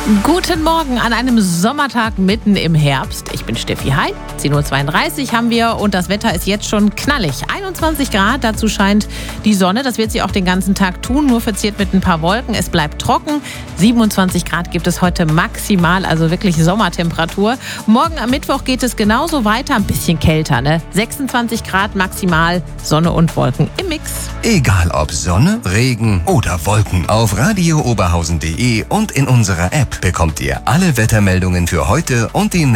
Guten Morgen an einem Sommertag mitten im Herbst. Ich bin Steffi. Hi. 10.32 Uhr haben wir und das Wetter ist jetzt schon knallig. 21 Grad, dazu scheint die Sonne. Das wird sie auch den ganzen Tag tun, nur verziert mit ein paar Wolken. Es bleibt trocken. 27 Grad gibt es heute maximal, also wirklich Sommertemperatur. Morgen am Mittwoch geht es genauso weiter, ein bisschen kälter, ne? 26 Grad maximal, Sonne und Wolken im Mix. Egal ob Sonne, Regen oder Wolken, auf radiooberhausen.de und in unserer App bekommt ihr alle Wettermeldungen für heute und die